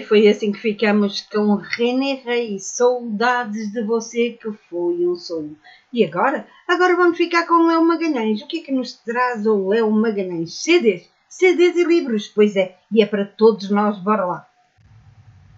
foi assim que ficamos com René Rei. Saudades de você que foi um sonho. E agora? Agora vamos ficar com o Léo Magalhães. O que é que nos traz o Léo Magalhães? CDs. CDs e livros. Pois é, e é para todos nós. Bora lá.